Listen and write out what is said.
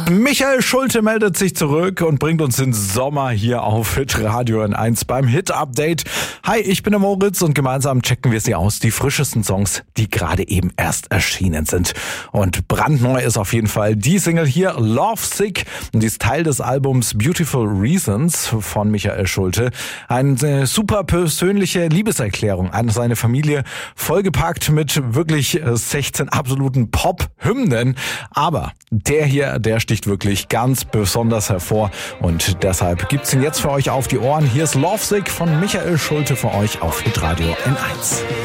Michael Schulte meldet sich zurück und bringt uns den Sommer hier auf Hitradio N1 beim Hit-Update. Hi, ich bin der Moritz und gemeinsam checken wir sie aus, die frischesten Songs, die gerade eben erst erschienen sind. Und brandneu ist auf jeden Fall die Single hier, Lovesick. Und die ist Teil des Albums Beautiful Reasons von Michael Schulte. Eine super persönliche Liebeserklärung an seine Familie, vollgepackt mit wirklich 16 absoluten Pop-Hymnen. Aber der hier, der sticht wirklich ganz besonders hervor und deshalb gibt's ihn jetzt für euch auf die Ohren. Hier ist Lovesick von Michael Schulte für euch auf Hitradio N1.